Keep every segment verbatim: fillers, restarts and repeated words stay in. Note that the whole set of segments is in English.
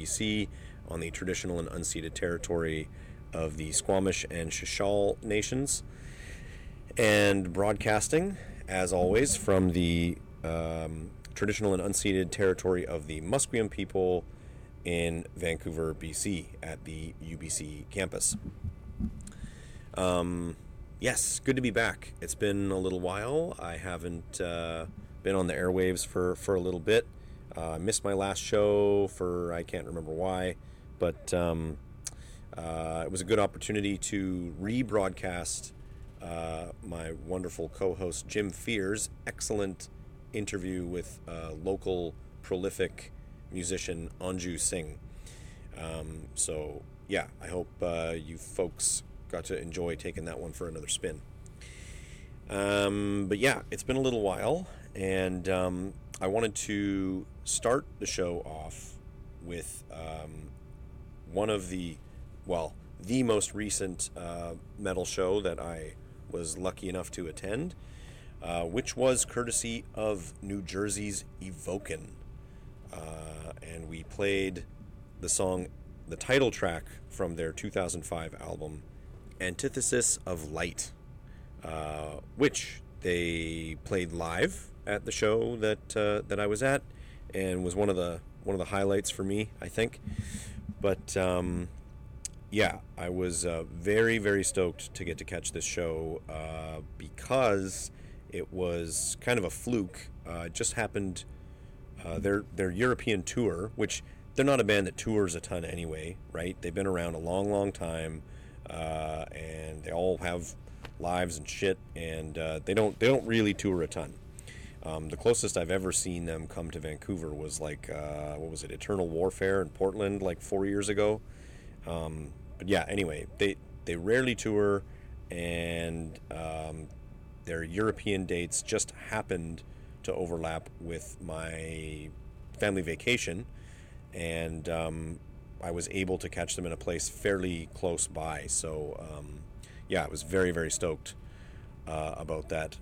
B C, on the traditional and unceded territory of the Squamish and Shishal nations, and broadcasting, as always, from the um, traditional and unceded territory of the Musqueam people in Vancouver, B C, at the U B C campus. Um, yes, good to be back. It's been a little while. I haven't uh, been on the airwaves for, for a little bit. Uh, I missed my last show for, I can't remember why, but um, uh, it was a good opportunity to rebroadcast uh, my wonderful co-host Jim Fears' excellent interview with uh, local prolific musician Anju Singh. Um, so yeah, I hope uh, you folks got to enjoy taking that one for another spin. Um, but yeah, it's been a little while, and um, I wanted to start the show off with um, one of the, well, the most recent uh, metal show that I was lucky enough to attend, uh, which was courtesy of New Jersey's Evoken. Uh, and we played the song, the title track from their two thousand five album, Antithesis of Light, uh, which they played live at the show that uh, that I was at, and was one of the one of the highlights for me, I think. But um, yeah, I was uh, very very stoked to get to catch this show uh, because it was kind of a fluke. Uh, it just happened. Uh, their their European tour, which they're not a band that tours a ton anyway, right? They've been around a long, long time, uh, and they all have lives and shit, and uh, they don't they don't really tour a ton. Um, the closest I've ever seen them come to Vancouver was like uh, what was it, Eternal Warfare in Portland, like four years ago. Um, but yeah, anyway, they they rarely tour, and um, their European dates just happened to overlap with my family vacation, and um, I was able to catch them in a place fairly close by. So um, yeah, I was very very stoked uh, about that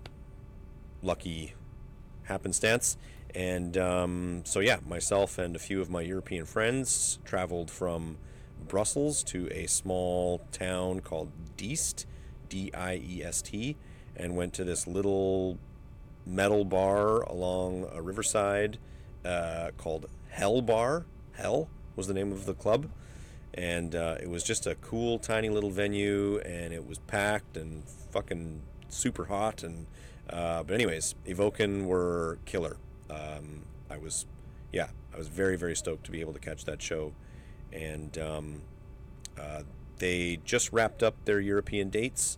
lucky happenstance. And um, so yeah, myself and a few of my European friends traveled from Brussels to a small town called Diest, D I E S T, and went to this little metal bar along a riverside uh, called Hell Bar. Hell was the name of the club, and uh, it was just a cool tiny little venue, and it was packed and fucking super hot. And uh, but anyways, Evoken were killer. Um, I was yeah I was very very stoked to be able to catch that show, and um, uh, they just wrapped up their European dates.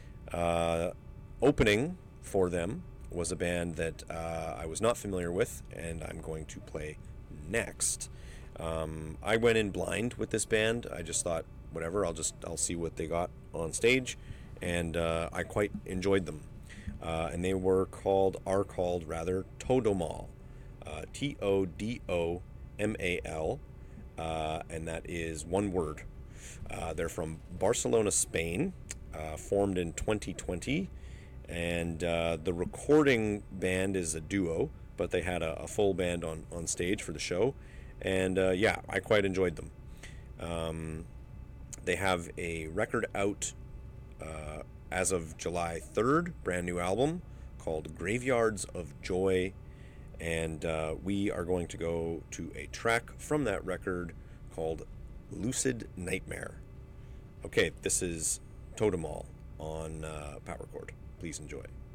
Uh, opening for them was a band that uh, I was not familiar with, and I'm going to play next. Um, I went in blind with this band. I just thought, whatever, I'll just I'll see what they got on stage, and uh, I quite enjoyed them. Uh, and they were called, are called rather, Todomal, uh, T O D O M A L, uh, and that is one word. Uh, they're from Barcelona, Spain, uh, formed in twenty twenty. And uh, the recording band is a duo, but they had a, a full band on, on stage for the show. And uh, yeah, I quite enjoyed them. Um, they have a record out uh, as of July third, brand new album called Graveyards of Joy. And uh, we are going to go to a track from that record called Lucid Nightmare. Okay, this is Totemal on uh, Power Chord. Please enjoy.